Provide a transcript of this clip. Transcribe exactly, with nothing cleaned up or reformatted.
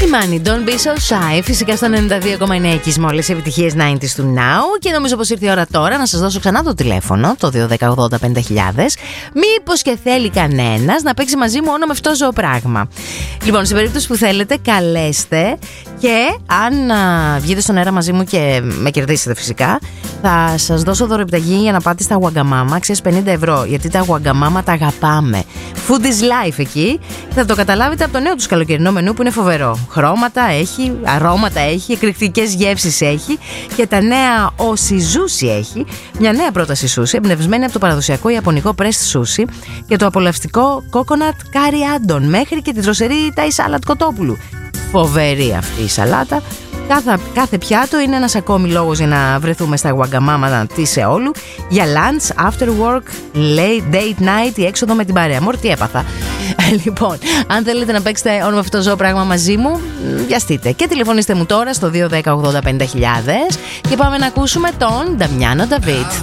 Money, Don't Be So Shy. Φυσικά στο ενενήντα δύο κόμμα εννέα εκεί με όλες τις επιτυχίες ενενήντα του Now. Και νομίζω πως ήρθε η ώρα τώρα να σας δώσω ξανά το τηλέφωνο, το δύο ένα μηδέν ογδόντα πέντε χιλιάδες. Μήπως και θέλει κανένας να παίξει μαζί μου όνομα με αυτό ζωοπράγμα. Λοιπόν, σε περίπτωση που θέλετε, καλέστε. Και αν α, βγείτε στον αέρα μαζί μου και με κερδίσετε φυσικά, θα σας δώσω δωρεπιταγή για να πάτε στα Wagamama. Ξέρεις, πενήντα ευρώ. Γιατί τα Wagamama τα αγαπάμε. Food is life εκεί. Θα το καταλάβετε από το νέο τους καλοκαιρινό μενού που είναι φοβερό. Χρώματα έχει, αρώματα έχει, εκρηκτικές γεύσεις έχει και τα νέα οσιζούσι έχει. Μια νέα πρόταση σούσι, εμπνευσμένη από το παραδοσιακό ιαπωνικό pressed sushi και το απολαυστικό coconut curry addon μέχρι και τη δροσερή Thai salad κοτόπουλου. Φοβερή αυτή η σαλάτα. Κάθε, κάθε πιάτο είναι ένας ακόμη λόγος για να βρεθούμε στα Wagamama της Εόλου για lunch, after work, late date night ή έξοδο με την παρέα. Μωρ, τι έπαθα. Λοιπόν, αν θέλετε να παίξετε όνομα αυτό το ζώο πράγμα μαζί μου, βιαστείτε και τηλεφωνήστε μου τώρα στο δύο ένα μηδέν ογδόντα πέντε χιλιάδες και πάμε να ακούσουμε τον Νταμιάνο Νταβίτ.